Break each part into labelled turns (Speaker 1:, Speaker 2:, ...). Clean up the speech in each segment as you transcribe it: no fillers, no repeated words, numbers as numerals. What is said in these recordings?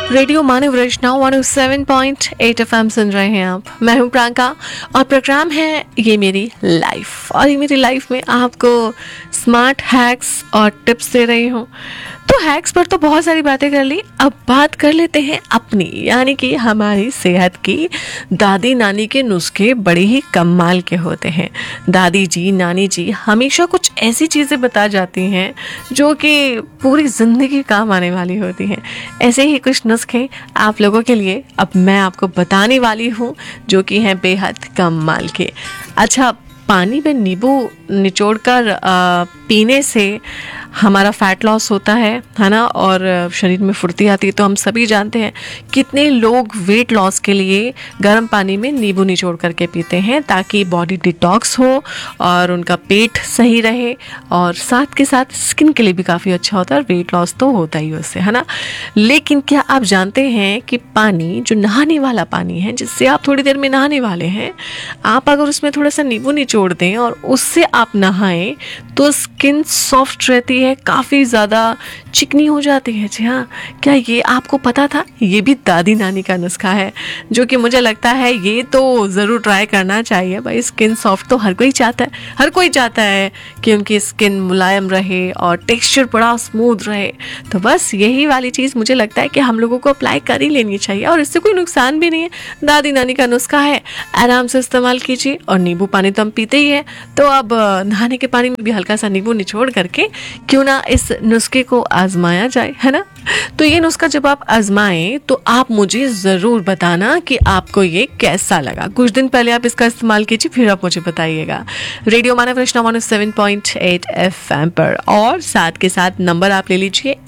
Speaker 1: Radio मानव रचना 107.8 FM सुन रहे हैं आप। मैं हूं प्रांका और प्रोग्राम है ये मेरी लाइफ, और ये मेरी लाइफ में आपको स्मार्ट हैक्स और टिप्स दे रही हूं। तो हैक्स पर तो बहुत सारी बातें कर ली, अब बात कर लेते हैं अपनी, यानी कि हमारी सेहत की। दादी नानी के नुस्खे बड़े ही कमाल के होते हैं। दादी जी, नानी जी हमेशा कुछ ऐसी चीज़ें बता जाती हैं जो कि पूरी ज़िंदगी काम आने वाली होती हैं। ऐसे ही कुछ नुस्खे आप लोगों के लिए अब मैं आपको बताने वाली हूँ, जो कि हैं बेहद कमाल के। अच्छा, पानी में नींबू निचोड़कर पीने से हमारा फैट लॉस होता है ना, और शरीर में फुर्ती आती है। तो हम सभी जानते हैं कितने लोग वेट लॉस के लिए गर्म पानी में नींबू निचोड़ करके पीते हैं, ताकि बॉडी डिटॉक्स हो और उनका पेट सही रहे, और साथ के साथ स्किन के लिए भी काफ़ी अच्छा होता है। और वेट लॉस तो होता ही उससे, है ना। लेकिन क्या आप जानते हैं कि पानी, जो नहाने वाला पानी है, जिससे आप थोड़ी देर में नहाने वाले हैं, आप अगर उसमें थोड़ा सा नींबू निचोड़ दें और उससे आप नहाएं तो स्किन सॉफ्ट रहती है, काफ़ी ज़्यादा चिकनी हो जाती है। जी हाँ, क्या ये आपको पता था? ये भी दादी नानी का नुस्खा है, जो कि मुझे लगता है ये तो ज़रूर ट्राई करना चाहिए। भाई, स्किन सॉफ्ट तो हर कोई चाहता है, हर कोई चाहता है कि उनकी स्किन मुलायम रहे और टेक्सचर बड़ा स्मूथ रहे। तो बस यही वाली चीज़ मुझे लगता है कि हम लोगों को अप्लाई कर ही लेनी चाहिए, और इससे कोई नुकसान भी नहीं है। दादी नानी का नुस्खा है, आराम से इस्तेमाल कीजिए। और नींबू पानी तो हम पीते ही हैं, तो अब नहाने के पानी में भी हल्का सा नींबू निचोड़ करके क्यों ना इस नुस्खे को आजमाया जाए, है ना। तो ये नुस्खा जब आप आजमाएं तो आप मुझे ज़रूर बताना कि आपको ये कैसा लगा। कुछ दिन पहले आप इसका इस्तेमाल कीजिए, फिर आप मुझे बताइएगा। रेडियो मानव रचना 107.8 एफएम पर, और साथ के साथ नंबर आप ले लीजिए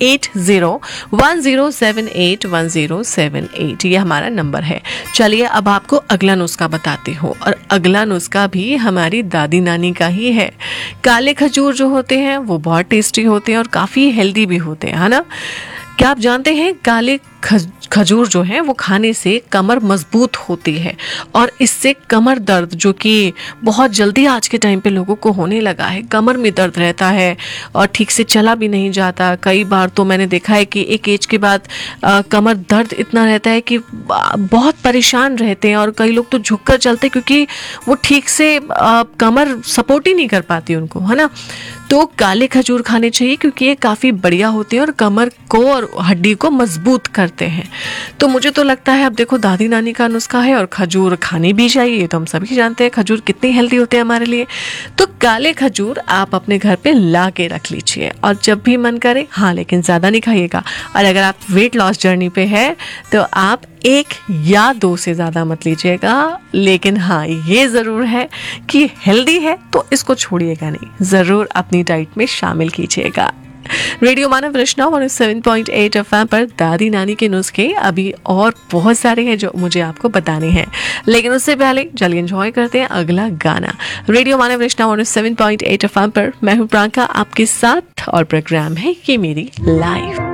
Speaker 1: 8010781078। ये हमारा नंबर है। चलिए अब आपको अगला नुस्खा बताती हूँ, और अगला नुस्खा भी हमारी दादी नानी का ही है। काले खजूर जो होते हैं वो बहुत टेस्टी होते हैं और काफ़ी हेल्दी भी होते हैं, है ना। क्या आप जानते हैं काले खजूर जो है वो खाने से कमर मजबूत होती है, और इससे कमर दर्द, जो कि बहुत जल्दी आज के टाइम पे लोगों को होने लगा है, कमर में दर्द रहता है और ठीक से चला भी नहीं जाता। कई बार तो मैंने देखा है कि एक एज के बाद कमर दर्द इतना रहता है कि बहुत परेशान रहते हैं, और कई लोग तो झुक कर चलते, क्योंकि वो ठीक से कमर सपोर्ट ही नहीं कर पाती उनको, है ना। तो काले खजूर खाने चाहिए, क्योंकि ये काफ़ी बढ़िया होते हैं और कमर को और हड्डी को मजबूत करते हैं। तो मुझे तो लगता है, अब देखो दादी नानी का नुस्खा है और खजूर खानी भी चाहिए। तो हम सभी जानते हैं खजूर कितनी हेल्दी होते हैं हमारे लिए। तो काले खजूर आप अपने घर पे ला के रख लीजिए, और जब भी मन करे, हाँ लेकिन ज़्यादा नहीं खाइएगा। और अगर आप वेट लॉस जर्नी पे है तो आप 1 या 2 से ज़्यादा मत लीजिएगा। लेकिन हाँ, ये ज़रूर है कि हेल्दी है तो इसको छोड़िएगा नहीं, ज़रूर अपनी डाइट में शामिल कीजिएगा। रेडियो मानव रचना 107.8 एफएम पर दादी नानी के नुस्खे अभी और बहुत सारे हैं जो मुझे आपको बताने हैं, लेकिन उससे पहले चलिए एंजॉय करते हैं अगला गाना। रेडियो मानव रचना 107.8 एफएम पर मैं हूँ प्रांका आपके साथ, और प्रोग्राम है ये मेरी लाइफ।